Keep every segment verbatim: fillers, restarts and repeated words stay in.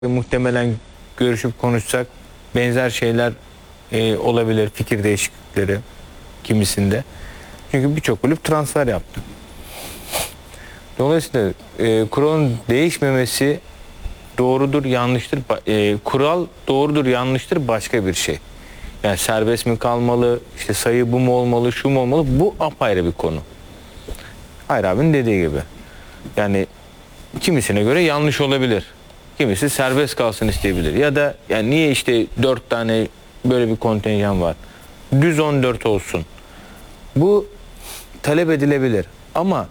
Muhtemelen görüşüp konuşsak benzer şeyler e, olabilir, fikir değişiklikleri kimisinde. Çünkü birçok kulüp transfer yaptı. Dolayısıyla e, kuralın değişmemesi doğrudur, yanlıştır. E, kural doğrudur, yanlıştır başka bir şey. Yani serbest mi kalmalı, işte sayı bu mu olmalı, şu mu olmalı, bu apayrı bir konu. Hayır abinin dediği gibi. Yani kimisine göre yanlış olabilir. Kimisi serbest kalsın isteyebilir. Ya da yani niye işte dört tane böyle bir kontenjan var? Düz on dört olsun. Bu talep edilebilir. Ama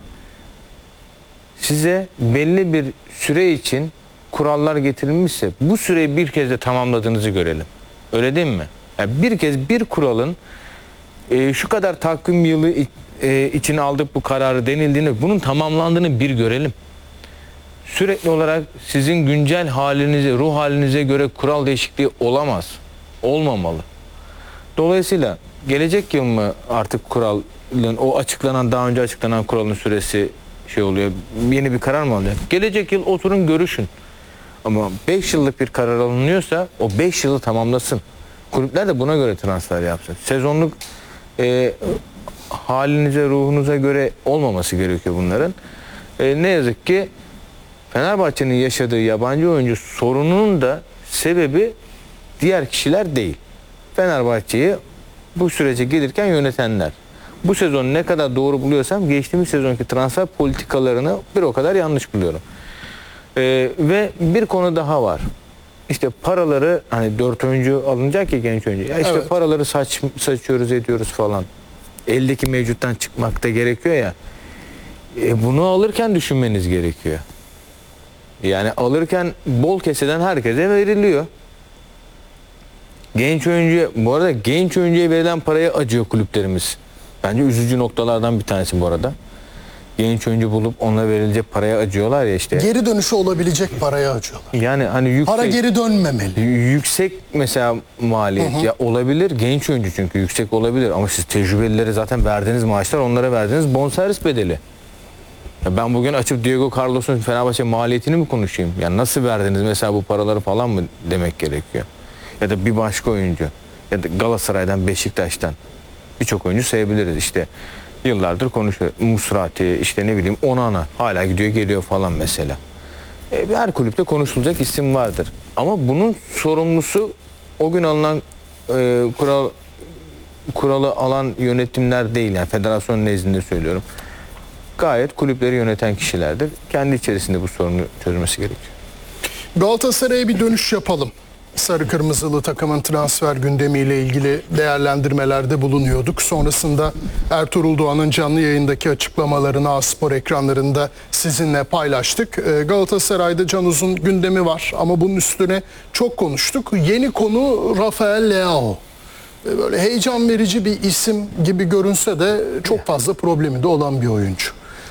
size belli bir süre için kurallar getirilmişse bu süreyi bir kez de tamamladığınızı görelim. Öyle değil mi? Yani bir kez bir kuralın e, şu kadar takvim yılı e, için aldık bu kararı denildiğinde bunun tamamlandığını bir görelim. Sürekli olarak sizin güncel halinize, ruh halinize göre kural değişikliği olamaz. Olmamalı. Dolayısıyla gelecek yıl mı artık kuralın, o açıklanan, daha önce açıklanan kuralın süresi şey oluyor, yeni bir karar mı alacak? Gelecek yıl oturun görüşün. Ama beş yıllık bir karar alınıyorsa o beş yılı tamamlasın. Kulüpler de buna göre transfer yapsın. Sezonluk e, halinize, ruhunuza göre olmaması gerekiyor bunların. E, ne yazık ki Fenerbahçe'nin yaşadığı yabancı oyuncu sorununun da sebebi diğer kişiler değil. Fenerbahçe'yi bu sürece gelirken yönetenler. Bu sezon ne kadar doğru buluyorsam geçtiğimiz sezonki transfer politikalarını bir o kadar yanlış buluyorum. Ee, ve bir konu daha var. İşte paraları hani dört oyuncu alınacak ya, genç oyuncu. Ya işte evet, paraları saç, saçıyoruz ediyoruz falan. Eldeki mevcuttan çıkmak da gerekiyor ya. E, bunu alırken düşünmeniz gerekiyor. Yani alırken bol keseden herkese veriliyor. Genç oyuncuya, bu arada genç oyuncuya verilen paraya acıyor kulüplerimiz. Bence üzücü noktalardan bir tanesi bu arada. Genç oyuncu bulup ona verilecek paraya acıyorlar ya işte. Geri dönüşü olabilecek paraya acıyorlar. Yani hani yüksek, para geri dönmemeli. Yüksek mesela maliyet, hı hı, ya olabilir, genç oyuncu çünkü yüksek olabilir ama siz tecrübelilere zaten verdiğiniz maaşlar, onlara verdiğiniz bonservis bedeli. Ya ben bugün açıp Diego Carlos'un Fenerbahçe maliyetini mi konuşayım? Yani nasıl verdiniz mesela bu paraları falan mı demek gerekiyor? Ya da bir başka oyuncu ya da Galatasaray'dan, Beşiktaş'tan birçok oyuncu sayabiliriz işte. Yıllardır konuşuyor. Musrati, işte ne bileyim Onana hala gidiyor geliyor falan mesela. E, her kulüpte konuşulacak isim vardır. Ama bunun sorumlusu o gün alınan e, kural kuralı alan yönetimler değil, yani federasyon nezdinde söylüyorum. Gayet kulüpleri yöneten kişilerdir. Kendi içerisinde bu sorunu çözmesi gerekiyor. Galatasaray'a bir dönüş yapalım. Sarı Kırmızılı takımın transfer gündemiyle ilgili değerlendirmelerde bulunuyorduk. Sonrasında Ertuğrul Doğan'ın canlı yayındaki açıklamalarını A-Spor ekranlarında sizinle paylaştık. Galatasaray'da Can Uzun gündemi var ama bunun üstüne çok konuştuk. Yeni konu Rafael Leao. Böyle heyecan verici bir isim gibi görünse de çok fazla problemi de olan bir oyuncu.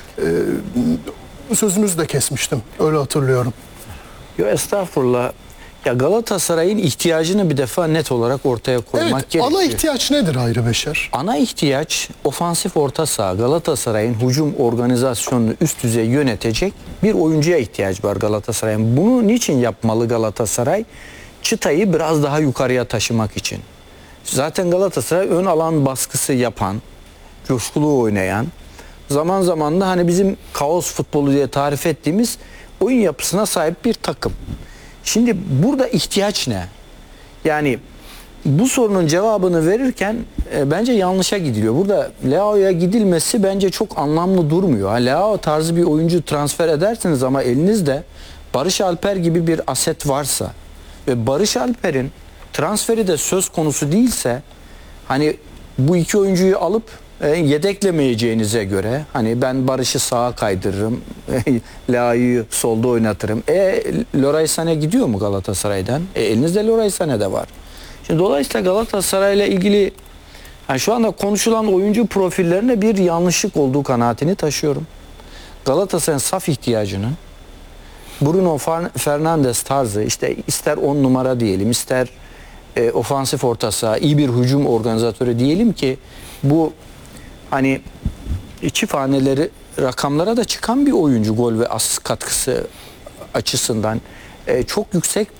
Sözünüzü de kesmiştim, öyle hatırlıyorum. Yo, estağfurullah. Ya Galatasaray'ın ihtiyacını bir defa net olarak ortaya koymak evet, gerekiyor. Ana ihtiyaç nedir Hayri Beşer? Ana ihtiyaç ofansif orta saha. Galatasaray'ın hücum organizasyonunu üst düzey yönetecek bir oyuncuya ihtiyaç var Galatasaray'ın. Bunu niçin yapmalı Galatasaray? Çıtayı biraz daha yukarıya taşımak için. Zaten Galatasaray ön alan baskısı yapan, coşkulu oynayan, zaman zaman da hani bizim kaos futbolu diye tarif ettiğimiz oyun yapısına sahip bir takım. Şimdi burada ihtiyaç ne? Yani bu sorunun cevabını verirken e, bence yanlışa gidiliyor. Burada Leao'ya gidilmesi bence çok anlamlı durmuyor. Ha, Leao tarzı bir oyuncu transfer edersiniz ama elinizde Barış Alper gibi bir aset varsa ve Barış Alper'in transferi de söz konusu değilse, hani bu iki oyuncuyu alıp e, yedeklemeyeceğinize göre, hani ben Barış'ı sağa kaydırırım, Leao'yu solda oynatırım. E Leroy Sané gidiyor mu Galatasaray'dan? E elinizde Leroy Sané de var. Şimdi dolayısıyla Galatasaray'la ilgili yani şu anda konuşulan oyuncu profillerine bir yanlışlık olduğu kanaatini taşıyorum. Galatasaray'ın saf ihtiyacının Bruno Fernandes tarzı, işte ister on numara diyelim, ister e, ofansif orta saha, iyi bir hücum organizatörü diyelim ki bu hani çift haneleri rakamlara da çıkan bir oyuncu, gol ve asist katkısı açısından. e, çok yüksek